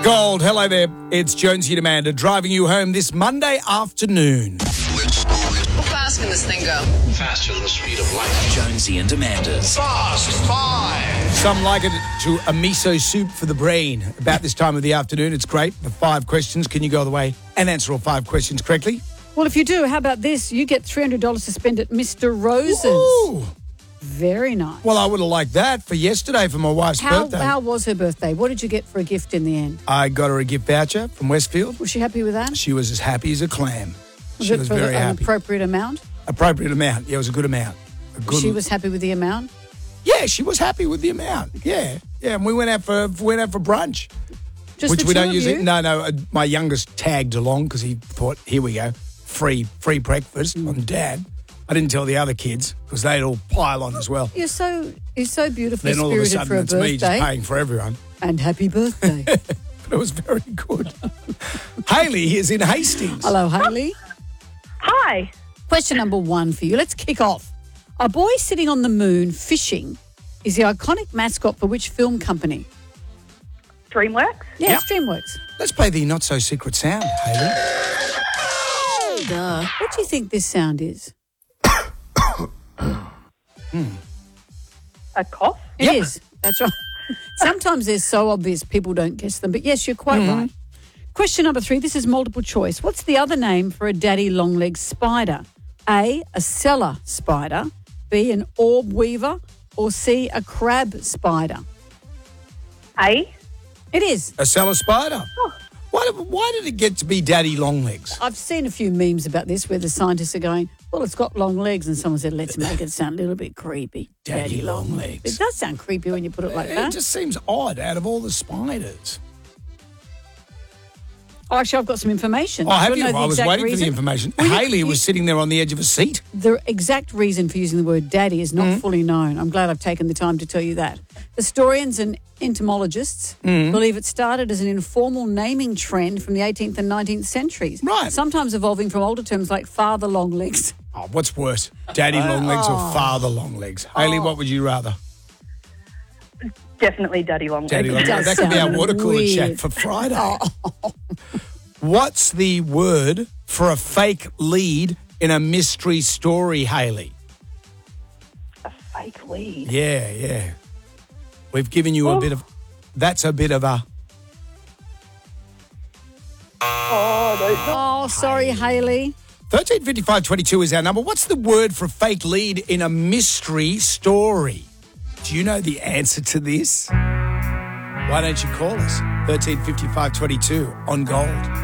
Gold, hello there. It's Jonesy and Amanda driving you home this Monday afternoon. How fast can this thing go? Faster than the speed of light. Jonesy and Amanda's Fast Five. Some liken it to a miso soup for the brain. About this time of the afternoon, it's great. The 5 questions. Can you go all the way and answer all 5 questions correctly? Well, if you do, how about this? You get $300 to spend at Mr. Rose's. Ooh. Very nice. Well, I would have liked that for yesterday for my wife's birthday. How was her birthday? What did you get for a gift in the end? I got her a gift voucher from Westfield. Was she happy with that? She was as happy as a clam. Was She it was for very an happy. appropriate amount? Appropriate amount. Yeah, it was a good amount. She was happy with the amount? Yeah, she was happy with the amount. Yeah, and we went out for brunch. Just Which the we two don't of usually. you? No. My youngest tagged along because he thought, here we go, free breakfast on Dad. I didn't tell the other kids because they'd all pile on as well. You're so beautifully Then all of a spirited for a sudden, it's me just birthday. paying for everyone. And happy birthday. But it was very good. Hayley is in Hastings. Hello, Hayley. Hi. Question number 1 for you. Let's kick off. A boy sitting on the moon fishing is the iconic mascot for which film company? DreamWorks. Yeah, Yep. it's DreamWorks. Let's play the not so secret sound, Hayley. Duh. What do you think this sound is? A cough. It is. That's right. Sometimes they're so obvious people don't guess them. But yes, you're quite right. Question number 3. This is multiple choice. What's the other name for a daddy long-legged spider? A cellar spider. B, an orb weaver. Or C, a crab spider. A. It is. A cellar spider. Why did it get to be Daddy Longlegs? I've seen a few memes about this where the scientists are going, well, it's got long legs. And someone said, let's make it sound a little bit creepy. Daddy long legs. It does sound creepy when you put it like It that. just seems odd out of all the spiders. Oh, actually, I've got some information. Oh, have Do you? know the I was exact waiting for reason? the information. Well, Hayley was sitting there on the edge of a seat. The exact reason for using the word daddy is Mm-hmm. not fully known. I'm glad I've taken the time to tell you that. Historians and entomologists Mm-hmm. believe it started as an informal naming trend from the 18th and 19th centuries. Right. Sometimes evolving from older terms like father long legs. Oh, what's worse, Daddy Longlegs or Father Longlegs? Hayley, what would you rather? Definitely Daddy Longlegs. Daddy does Longlegs. That could be our sound water cooler weird. chat for Friday. What's the word for a fake lead in a mystery story, Hayley? A fake lead. Yeah. We've given you a bit of... That's a bit of a... Oh, sorry, Hayley. 135522 is our number. What's the word for a fake lead in a mystery story? Do you know the answer to this? Why don't you call us? 135522 on Gold.